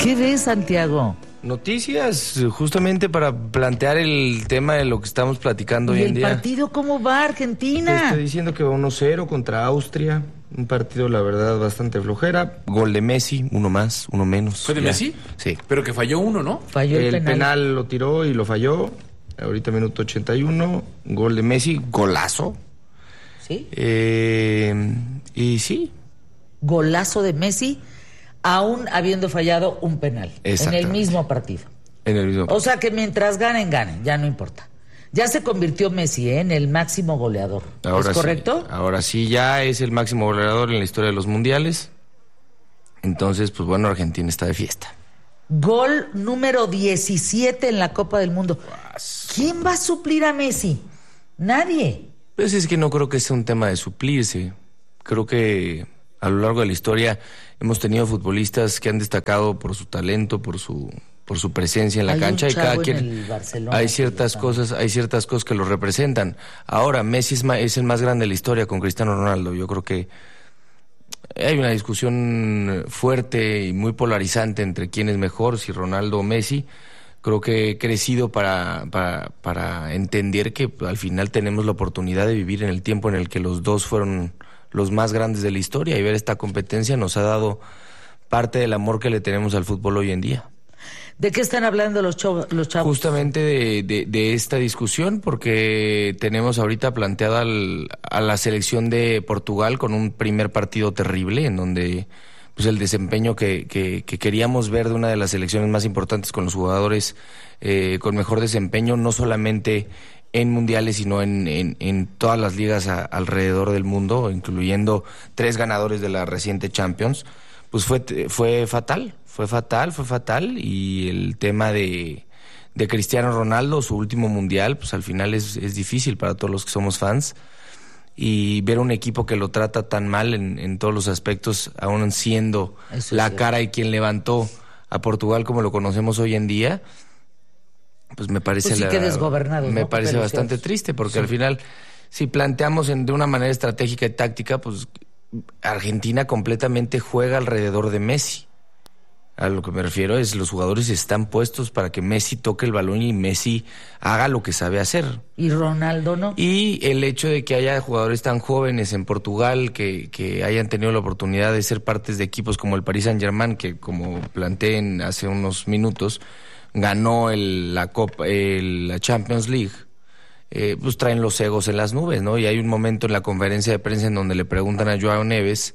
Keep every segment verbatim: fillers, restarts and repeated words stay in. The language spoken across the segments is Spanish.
¿Qué ves, Santiago? Noticias, justamente para plantear el tema de lo que estamos platicando hoy en día. ¿Y el partido cómo va, Argentina? Te estoy diciendo que va uno cero contra Austria. Un partido, la verdad, bastante flojera. Gol de Messi, uno más, uno menos. ¿Fue de ya. Messi? Sí. Pero que falló uno, ¿no? Falló el, el penal. penal lo tiró y lo falló. Ahorita minuto ochenta y uno. Gol de Messi, golazo. ¿Sí? Eh, y sí. Golazo de Messi, aún habiendo fallado un penal. En el mismo partido. En el mismo O sea que mientras ganen, ganen, ya no importa. Ya se convirtió Messi, ¿eh?, en el máximo goleador. Ahora ¿Es correcto? Sí, ahora sí, ya es el máximo goleador en la historia de los mundiales. Entonces, pues bueno, Argentina está de fiesta. Gol número diecisiete en la Copa del Mundo. ¿Quién va a suplir a Messi? Nadie. Pues es que no creo que sea un tema de suplirse. Creo que a lo largo de la historia hemos tenido futbolistas que han destacado por su talento, por su por su presencia en la hay cancha, un y cada chavo quien en el Barcelona hay ciertas que cosas, hay ciertas cosas que lo representan. Ahora Messi es, ma, es el más grande de la historia con Cristiano Ronaldo. Yo creo que hay una discusión fuerte y muy polarizante entre quién es mejor, si Ronaldo o Messi. Creo que he crecido para, para, para entender que al final tenemos la oportunidad de vivir en el tiempo en el que los dos fueron los más grandes de la historia, y ver esta competencia nos ha dado parte del amor que le tenemos al fútbol hoy en día. ¿De qué están hablando los, chavos, los chavos? Justamente de, de, de esta discusión, porque tenemos ahorita planteada al, a la selección de Portugal con un primer partido terrible, en donde pues el desempeño que, que, que queríamos ver de una de las selecciones más importantes, con los jugadores eh, con mejor desempeño, no solamente en mundiales, sino en, en, en todas las ligas a, alrededor del mundo, incluyendo tres ganadores de la reciente Champions, pues fue, fue fatal, fue fatal, fue fatal, y el tema de, de Cristiano Ronaldo, su último mundial, pues al final es, es difícil para todos los que somos fans, y ver un equipo que lo trata tan mal en, en todos los aspectos, aún siendo Eso la sí. cara y quien levantó a Portugal como lo conocemos hoy en día, pues me parece Pues sí, la, que desgobernados, me ¿no? parece Pero bastante sí. triste, porque Sí. al final, si planteamos en, de una manera estratégica y táctica, pues Argentina completamente juega alrededor de Messi. A lo que me refiero es, los jugadores están puestos para que Messi toque el balón y Messi haga lo que sabe hacer. ¿Y Ronaldo no? Y el hecho de que haya jugadores tan jóvenes en Portugal que, que hayan tenido la oportunidad de ser partes de equipos como el Paris Saint-Germain, que como planteé en, hace unos minutos, ganó el, la Copa, el, la Champions League, eh, pues traen los egos en las nubes, ¿no? Y hay un momento en la conferencia de prensa en donde le preguntan a Joao Neves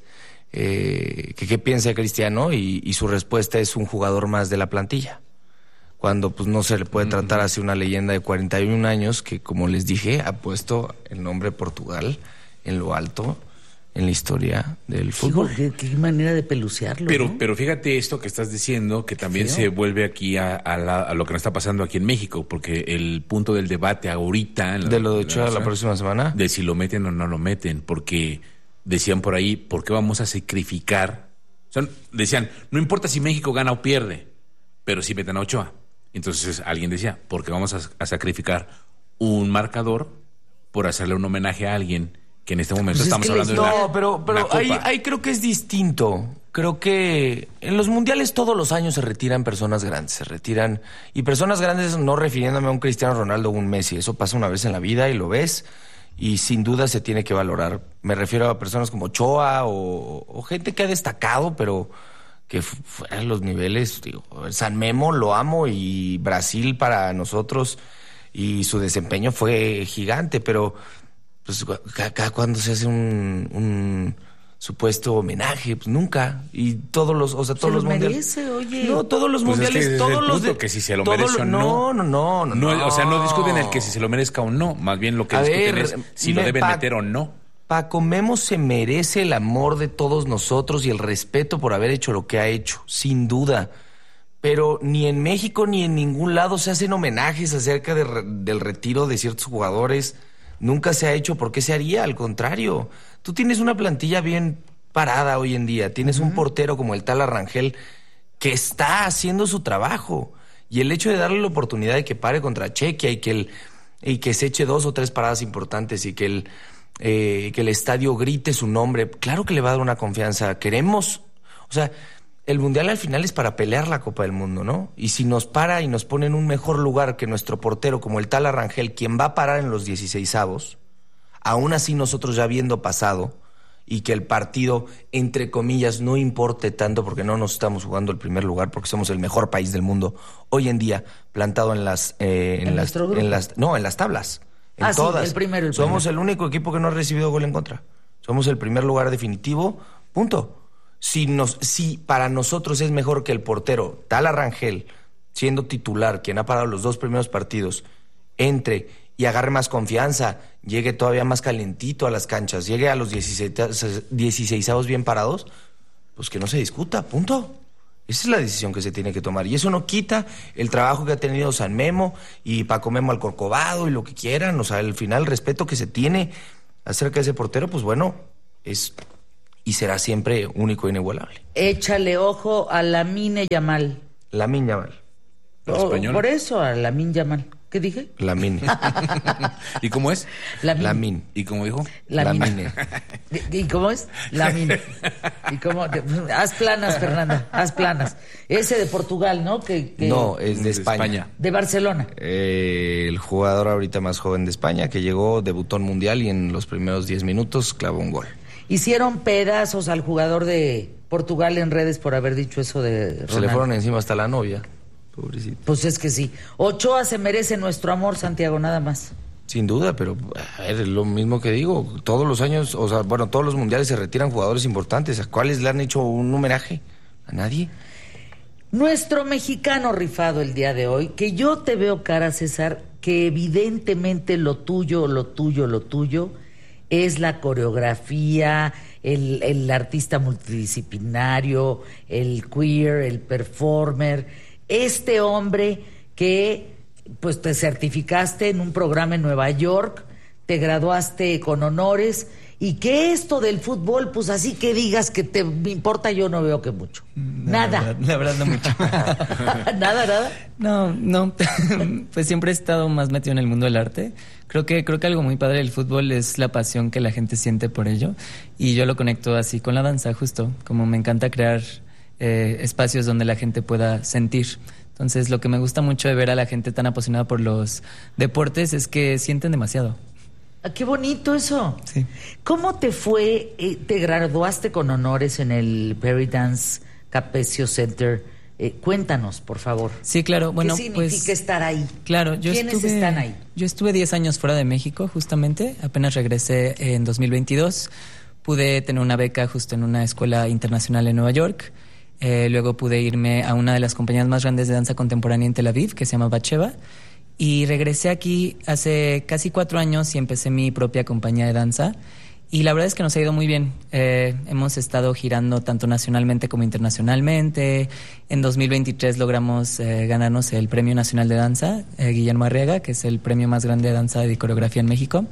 eh, que qué piensa de Cristiano, y, y su respuesta es un jugador más de la plantilla, cuando pues no se le puede tratar así una leyenda de cuarenta y un años que, como les dije, ha puesto el nombre de Portugal en lo alto en la historia del fútbol. Hijo, ¿qué, qué manera de pelucearlo, Pero, ¿no? pero fíjate esto que estás diciendo, que también feo. se vuelve aquí a, a, la, a lo que nos está pasando aquí en México, porque el punto del debate ahorita... En la, de lo de en Ochoa la próxima semana. De si lo meten o no lo meten, porque decían por ahí, ¿por qué vamos a sacrificar? O sea, decían, no importa si México gana o pierde, pero si meten a Ochoa. Entonces alguien decía, ¿por qué vamos a, a sacrificar un marcador por hacerle un homenaje a alguien que en este momento Pues es estamos que hablando les- de una, No, pero, una pero copa? ahí, ahí creo que es distinto. Creo que en los mundiales todos los años se retiran personas grandes, se retiran, y personas grandes no refiriéndome a un Cristiano Ronaldo o un Messi, eso pasa una vez en la vida y lo ves, y sin duda se tiene que valorar. Me refiero a personas como Ochoa o, o gente que ha destacado, pero que fu- fuera de los niveles. Digo, San Memo lo amo, y Brasil para nosotros, y su desempeño fue gigante, pero pues cada, cada cuando se hace un, un supuesto homenaje, pues nunca. Y todos los, o sea, todos Se los lo mundiales. merece, oye. No, todos los Pues es que mundiales, ese es todos el los punto, de, que si se lo todos merece los- o no. No, no, no, no. No, o sea, no discuten el que si se lo merezca o no, más bien lo que A discuten ver, es si lo me- deben pa- meter o no. Paco Memo se merece el amor de todos nosotros y el respeto por haber hecho lo que ha hecho, sin duda. Pero ni en México ni en ningún lado se hacen homenajes acerca de re- del retiro de ciertos jugadores. Nunca se ha hecho. ¿Por qué se haría? Al contrario. Tú tienes una plantilla bien parada hoy en día. Tienes un portero como el tal Arrangel que está haciendo su trabajo. Y el hecho de darle la oportunidad de que pare contra Chequia y que, el, y que se eche dos o tres paradas importantes y que el, eh, que el estadio grite su nombre, claro que le va a dar una confianza. Queremos... O sea... el Mundial al final es para pelear la Copa del Mundo, ¿no? Y si nos para y nos pone en un mejor lugar que nuestro portero, como el tal Arrangel, quien va a parar en los dieciseisavos, aún así nosotros ya habiendo pasado, y que el partido, entre comillas, no importe tanto porque no nos estamos jugando el primer lugar, porque somos el mejor país del mundo hoy en día, plantado en las... Eh, en, ¿En las, en las no, en las tablas. En ah, todas. Sí, el primero, el Somos primero. el único equipo que no ha recibido gol en contra. Somos el primer lugar definitivo, punto. Si, nos, si para nosotros es mejor que el portero, tal Arrangel, siendo titular, quien ha parado los dos primeros partidos, entre y agarre más confianza, llegue todavía más calentito a las canchas, llegue a los dieciseisavos bien parados, pues que no se discuta, punto. Esa es la decisión que se tiene que tomar. Y eso no quita el trabajo que ha tenido San Memo y Paco Memo al Corcovado y lo que quieran. O sea, al final el respeto que se tiene acerca de ese portero, pues bueno, es y será siempre único e inigualable. Échale ojo a Lamine Yamal. Lamine Yamal. Oh, por eso, a Lamine Yamal. ¿Qué dije? Lamine. ¿Y cómo es? Lamine. Lamine. ¿Y cómo dijo? Lamine. ¿Y cómo es? Lamine. ¿Y cómo? Haz planas, Fernanda, haz planas. Ese de Portugal, ¿no? Que, que... No, es de España. España. De Barcelona. Eh, el jugador ahorita más joven de España que llegó, debutó en Mundial y en los primeros diez minutos clavó un gol. Hicieron pedazos al jugador de Portugal en redes por haber dicho eso de Ronaldo. Se le fueron encima hasta la novia. Pobrecito. Pues es que sí. Ochoa se merece nuestro amor, Santiago, nada más. Sin duda, pero a ver, es lo mismo que digo. Todos los años, o sea, bueno, todos los mundiales se retiran jugadores importantes. ¿A cuáles le han hecho un homenaje? A nadie. Nuestro mexicano rifado el día de hoy, que yo te veo cara, César, que evidentemente lo tuyo, lo tuyo, lo tuyo es la coreografía, el, el artista multidisciplinario, el queer, el performer. Este hombre que pues te certificaste en un programa en Nueva York, te graduaste con honores, y que esto del fútbol, pues así que digas que te importa, yo no veo que mucho. La nada. Verdad, la verdad no mucho. Nada, nada. No, no. Pues siempre he estado más metido en el mundo del arte. Creo que, creo que algo muy padre del fútbol es la pasión que la gente siente por ello. Y yo lo conecto así con la danza, justo. Como me encanta crear eh, espacios donde la gente pueda sentir. Entonces, lo que me gusta mucho de ver a la gente tan apasionada por los deportes es que sienten demasiado. Ah, qué bonito eso. Sí. ¿Cómo te fue? Eh, te graduaste con honores en el Perry Dance Capecio Center. Eh, cuéntanos, por favor. Sí, claro. Bueno, ¿qué significa pues, estar ahí? Claro, yo ¿Quiénes estuve, están ahí? Yo estuve diez años fuera de México, justamente. Apenas regresé en dos mil veintidós. Pude tener una beca justo en una escuela internacional en Nueva York. Eh, luego pude irme a una de las compañías más grandes de danza contemporánea en Tel Aviv, que se llama Batsheva. Y regresé aquí hace casi cuatro años y empecé mi propia compañía de danza. Y la verdad es que nos ha ido muy bien. Eh, hemos estado girando tanto nacionalmente como internacionalmente. En dos mil veintitrés logramos eh, ganarnos el Premio Nacional de Danza, eh, Guillermo Arriaga, que es el premio más grande de danza y coreografía en México.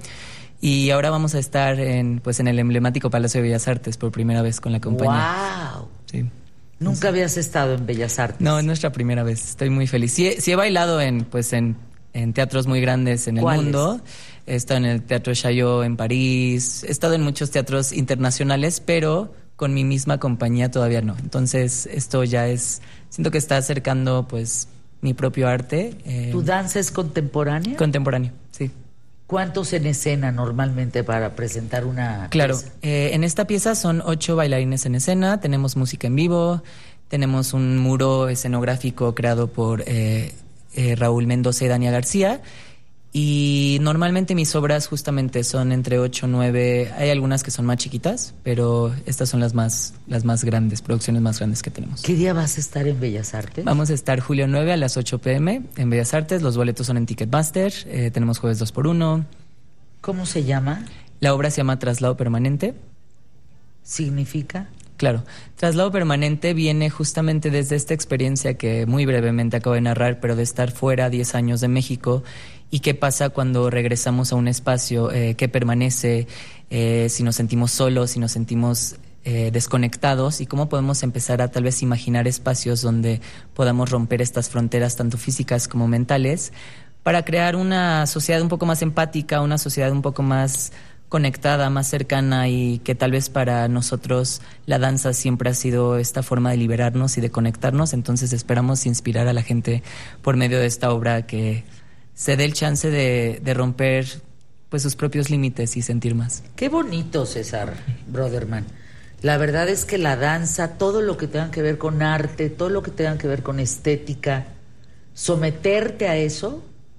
Y ahora vamos a estar en, pues, en el emblemático Palacio de Bellas Artes por primera vez con la compañía. ¡Wow! Sí. Nunca habías estado en Bellas Artes. No, es nuestra primera vez. Estoy muy feliz. Sí, sí he bailado en, pues, en, en teatros muy grandes en el ¿Cuáles? mundo. He estado en el Teatro Chaillot en París. He estado en muchos teatros internacionales, pero con mi misma compañía todavía no. Entonces, esto ya es... Siento que está acercando, pues, mi propio arte. Eh, ¿Tu danza es contemporánea? Contemporáneo, sí. ¿Cuántos en escena normalmente para presentar una Claro, pieza? eh, en esta pieza son ocho bailarines en escena, tenemos música en vivo, tenemos un muro escenográfico creado por eh, eh, Raúl Mendoza y Dania García, y normalmente mis obras justamente son entre ocho, nueve, hay algunas que son más chiquitas, pero estas son las más, las más grandes, producciones más grandes que tenemos. ¿Qué día vas a estar en Bellas Artes? Vamos a estar julio nueve a las ocho pm en Bellas Artes, los boletos son en Ticketmaster, eh, tenemos jueves dos por uno. ¿Cómo se llama? La obra se llama Traslado Permanente. ¿Significa? Claro, Traslado Permanente viene justamente desde esta experiencia que muy brevemente acabo de narrar, pero de estar fuera diez años de México y qué pasa cuando regresamos a un espacio eh, que permanece, eh, si nos sentimos solos, si nos sentimos eh, desconectados, y cómo podemos empezar a tal vez imaginar espacios donde podamos romper estas fronteras tanto físicas como mentales para crear una sociedad un poco más empática, una sociedad un poco más conectada, más cercana, y que tal vez para nosotros la danza siempre ha sido esta forma de liberarnos y de conectarnos. Entonces esperamos inspirar a la gente por medio de esta obra, que se dé el chance de, de romper pues sus propios límites y sentir más. Qué bonito, César Broderman. La verdad es que la danza, todo lo que tenga que ver con arte, todo lo que tenga que ver con estética, someterte a eso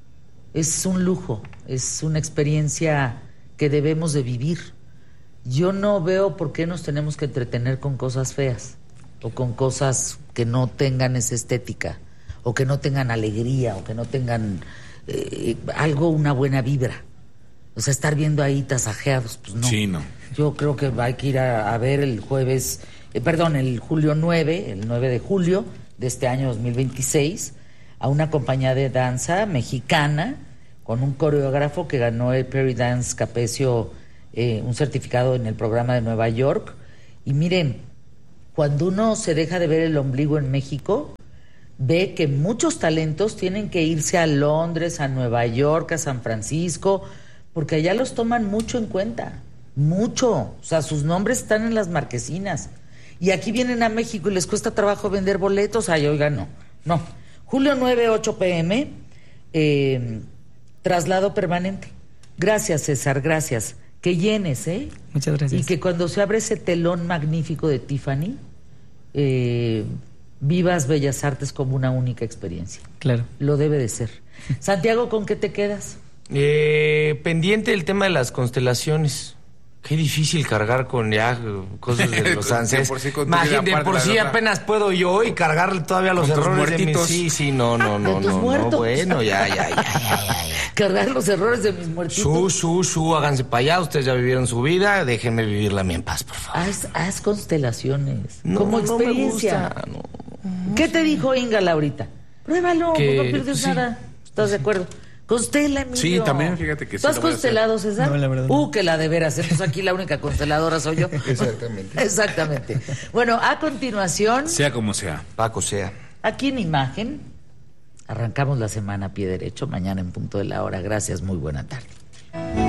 es un lujo, es una experiencia que debemos de vivir. Yo no veo por qué nos tenemos que entretener con cosas feas o con cosas que no tengan esa estética o que no tengan alegría o que no tengan eh, algo, una buena vibra. O sea, estar viendo ahí tasajeados, pues no. Sí, no. Yo creo que hay que ir a, a ver el jueves, eh, perdón, el julio nueve, el nueve de julio de este año dos mil veintiséis, a una compañía de danza mexicana con un coreógrafo que ganó el Perry Dance Capecio, eh, un certificado en el programa de Nueva York. Y miren, cuando uno se deja de ver el ombligo en México, ve que muchos talentos tienen que irse a Londres, a Nueva York, a San Francisco, porque allá los toman mucho en cuenta, mucho. O sea, sus nombres están en las marquesinas. Y aquí vienen a México y les cuesta trabajo vender boletos. Ay, oiga, no, no. Julio nueve, ocho pm, eh, traslado permanente. Gracias, César, gracias. Que llenes, ¿eh? Muchas gracias. Y que cuando se abre ese telón magnífico de Tiffany, eh, vivas Bellas Artes como una única experiencia. Claro. Lo debe de ser. Santiago, ¿con qué te quedas? Eh, pendiente el tema de las constelaciones. Qué difícil cargar con ya cosas de los ancestros. Imagínate, de por sí apenas puedo yo y cargarle todavía los errores de mis... Sí, sí, no, no, no, ¿De tus no, muertos? no, bueno, ya, ya, ya, ya, ya, ya. Cargar los errores de mis muertitos. Su, su, su, háganse para allá, ustedes ya vivieron su vida, déjenme vivirla a mí en paz, por favor. Haz, haz constelaciones, No, como no me experiencia. gusta, no. ¿Qué te dijo Inga Laurita? Pruébalo, Que- no pierdes sí. nada. ¿Estás de acuerdo? Constela, Emilio. Sí, también, fíjate que sí ¿Tú has lo voy a hacer. constelado, César? No, la verdad Uh, no. que la de veras. Entonces aquí la única consteladora soy yo. Exactamente. Exactamente. Bueno, a continuación, Sea como sea. Paco sea. aquí en imagen, arrancamos la semana a pie derecho, mañana en punto de la hora. Gracias, muy buena tarde.